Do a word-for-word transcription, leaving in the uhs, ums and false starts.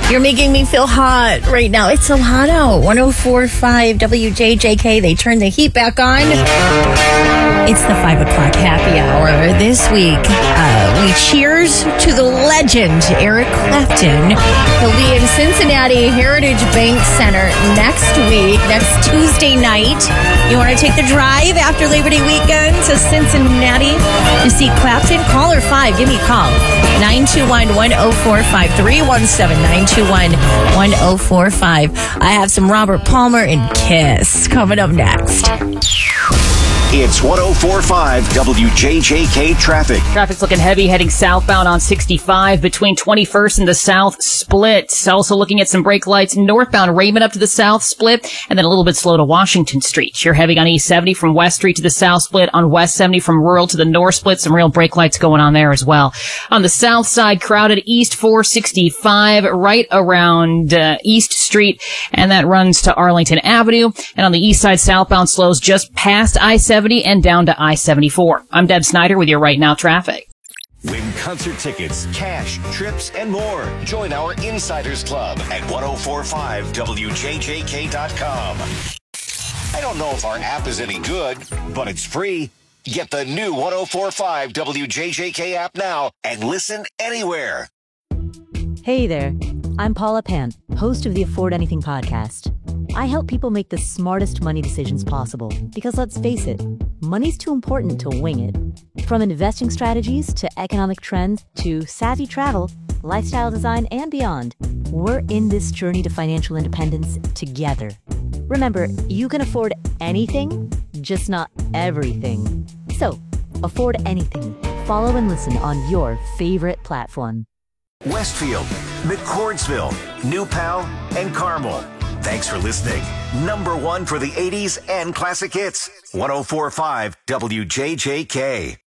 You're making me feel hot right now. It's so hot out. one oh four point five W J J K. They turned the heat back on. It's the five o'clock happy hour. This week, uh, we cheers to the legend, Eric Clapton. He'll be in Cincinnati Heritage Bank Center next week, next Tuesday night. You want to take the drive after Labor Day weekend to Cincinnati to see Clapton? Call or five. Give me a call. nine two one, one oh four five, three one seven, nine two one, one oh four five. I have some Robert Palmer and Kiss coming up next. It's one oh four point five W J J K traffic. Traffic's looking heavy heading southbound on sixty-five between twenty-first and the South Split. Also looking at some brake lights northbound Raymond up to the South Split, and then a little bit slow to Washington Street. You're heavy on East seventy from West Street to the South Split, on West seventy from Rural to the North Split. Some real brake lights going on there as well. On the south side, crowded East four sixty-five right around uh, East Street, and that runs to Arlington Avenue. And on the east side, southbound slows just past I seventy and down to I seventy-four. I'm Deb Snyder with your Right Now traffic. Win concert tickets, cash, trips, and more. Join our Insiders Club at ten forty-five W J J K dot com. I don't know if our app is any good, but it's free. Get the new ten forty-five W J J K app now and listen anywhere. Hey there, I'm Paula Pan, host of the Afford Anything podcast. I help people make the smartest money decisions possible because, let's face it, money's too important to wing it. From investing strategies to economic trends to savvy travel, lifestyle design, and beyond, we're in this journey to financial independence together. Remember, you can afford anything, just not everything. So, afford anything. Follow and listen on your favorite platform. Westfield, McCordsville, New Pal, and Carmel. Thanks for listening. Number one for the eighties and classic hits. ten forty-five W J J K.